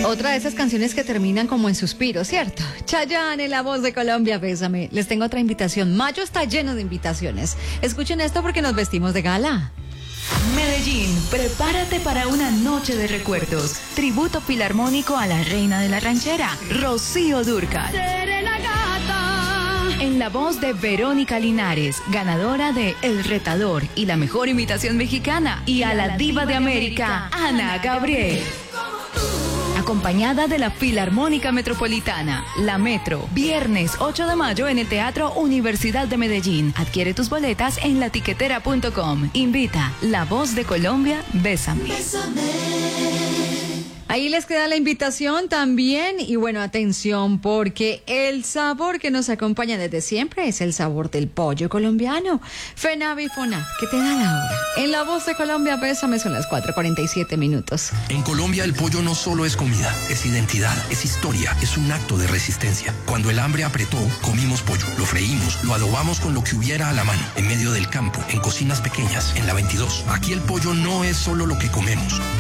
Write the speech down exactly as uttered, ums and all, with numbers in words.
Otra de esas canciones que terminan como en suspiro, ¿cierto? Chayanne, La Voz de Colombia, Bésame. Les tengo otra invitación. Mayo está lleno de invitaciones. Escuchen esto porque nos vestimos de gala. Medellín, prepárate para una noche de recuerdos. Tributo filarmónico a la reina de la ranchera, Rocío Dúrcal. En la voz de Verónica Linares, ganadora de El Retador y la mejor imitación mexicana. Y a la diva de América, Ana Gabriel. Acompañada de la Filarmónica Metropolitana, la Metro, viernes ocho de mayo en el Teatro Universidad de Medellín. Adquiere tus boletas en latiquetera punto com. Invita La Voz de Colombia, Bésame. Ahí les queda la invitación también. Y bueno, atención, porque el sabor que nos acompaña desde siempre es el sabor del pollo colombiano. FENAVI y FONAF, ¿qué te da la hora? En La Voz de Colombia, Bésame, son las cuatro cuarenta y siete minutos. En Colombia el pollo no solo es comida, es identidad, es historia, es un acto de resistencia. Cuando el hambre apretó, comimos pollo, lo freímos, lo adobamos con lo que hubiera a la mano, en medio del campo, en cocinas pequeñas, en la veintidós. Aquí el pollo no es solo lo que comemos.